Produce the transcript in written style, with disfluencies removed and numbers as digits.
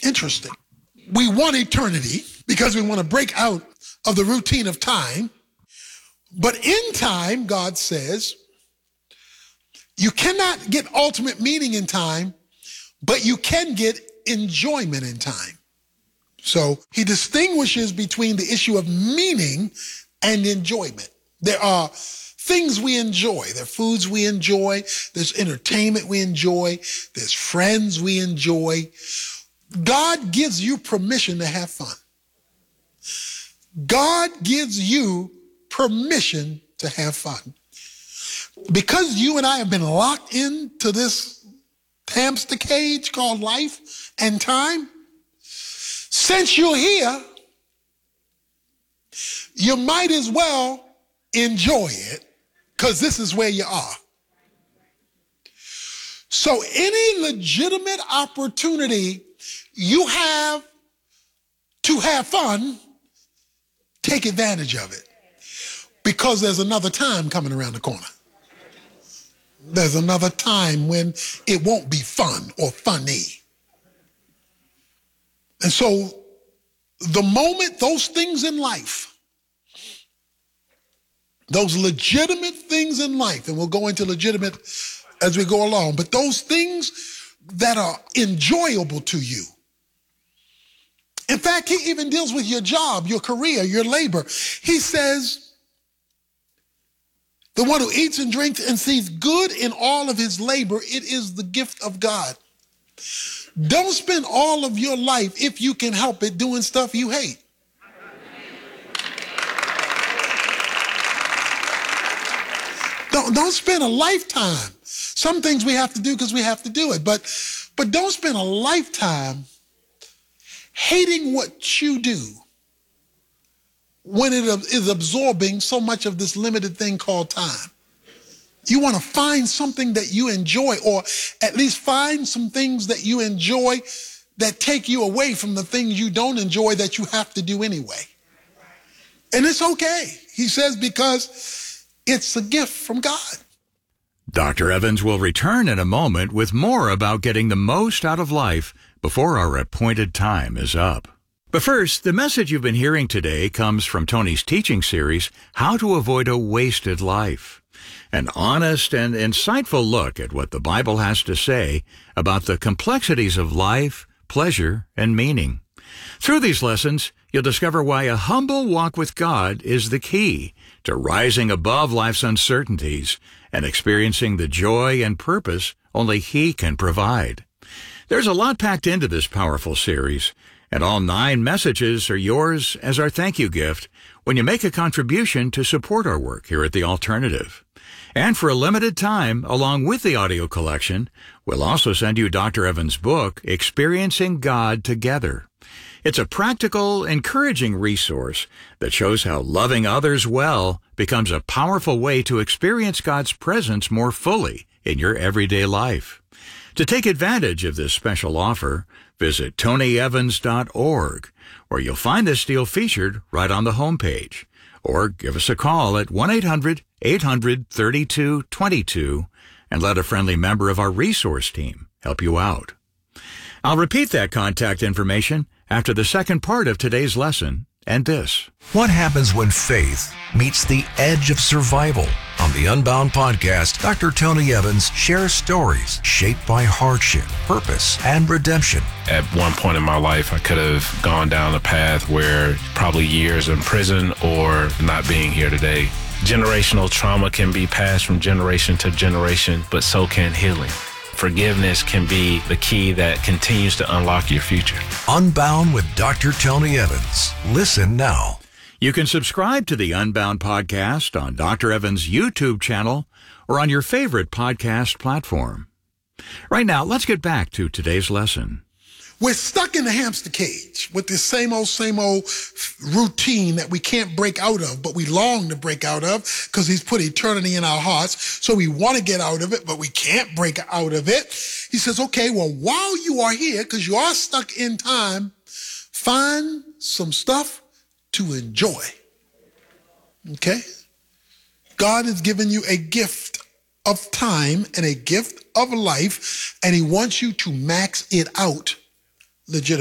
Interesting. We want eternity because we want to break out of the routine of time. But in time, God says, you cannot get ultimate meaning in time, but you can get enjoyment in time. So he distinguishes between the issue of meaning and enjoyment. There are things we enjoy. There are foods we enjoy. There's entertainment we enjoy. There's friends we enjoy. God gives you permission to have fun. God gives you permission to have fun. Because you and I have been locked into this hamster cage called life and time, since you're here, you might as well enjoy it because this is where you are. So any legitimate opportunity you have to have fun, take advantage of it because there's another time coming around the corner. There's another time when it won't be fun or funny. And so the moment those things in life, those legitimate things in life, and we'll go into legitimate as we go along, but those things that are enjoyable to you. In fact, he even deals with your job, your career, your labor. He says, the one who eats and drinks and sees good in all of his labor, it is the gift of God. Don't spend all of your life, if you can help it, doing stuff you hate. Don't spend a lifetime. Some things we have to do because we have to do it, but don't spend a lifetime hating what you do when it is absorbing so much of this limited thing called time. You want to find something that you enjoy, or at least find some things that you enjoy that take you away from the things you don't enjoy that you have to do anyway. And it's okay, he says, because it's a gift from God. Dr. Evans will return in a moment with more about getting the most out of life before our appointed time is up. But first, the message you've been hearing today comes from Tony's teaching series, How to Avoid a Wasted Life. An honest and insightful look at what the Bible has to say about the complexities of life, pleasure, and meaning. Through these lessons, you'll discover why a humble walk with God is the key to rising above life's uncertainties and experiencing the joy and purpose only He can provide. There's a lot packed into this powerful series, and all 9 messages are yours as our thank you gift when you make a contribution to support our work here at The Alternative. And for a limited time, along with the audio collection, we'll also send you Dr. Evans' book, Experiencing God Together. It's a practical, encouraging resource that shows how loving others well becomes a powerful way to experience God's presence more fully in your everyday life. To take advantage of this special offer, visit tonyevans.org, where you'll find this deal featured right on the homepage. Or give us a call at 1-800-800-3222 and let a friendly member of our resource team help you out. I'll repeat that contact information after the second part of today's lesson and this. What happens when faith meets the edge of survival? On the Unbound podcast, Dr. Tony Evans shares stories shaped by hardship, purpose, and redemption. At one point in my life, I could have gone down a path where probably years in prison or not being here today. Generational trauma can be passed from generation to generation, but so can healing. Forgiveness can be the key that continues to unlock your future. Unbound with Dr. Tony Evans. Listen now. You can subscribe to the Unbound podcast on Dr. Evans' YouTube channel or on your favorite podcast platform. Right now, let's get back to today's lesson. We're stuck in the hamster cage with this same old routine that we can't break out of, but we long to break out of because he's put eternity in our hearts. So we want to get out of it, but we can't break out of it. He says, okay, well, while you are here, because you are stuck in time, find some stuff to enjoy. Okay? God has given you a gift of time and a gift of life, and he wants you to max it out legitimately.